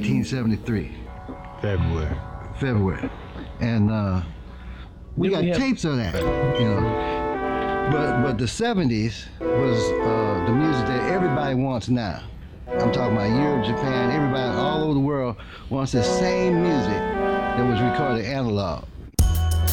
1973, February. February. And we got tapes of that, you know. But the 70s was the music that everybody wants now. I'm talking about Europe, Japan, everybody all over the world wants the same music that was recorded analog.